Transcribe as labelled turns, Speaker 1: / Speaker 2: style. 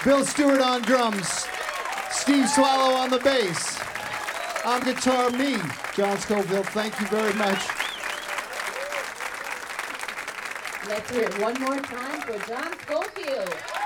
Speaker 1: Bill Stewart on drums. Steve Swallow on the bass. On guitar, me, John Scofield. Thank you very much.
Speaker 2: Let's hear it one more time for John Scofield.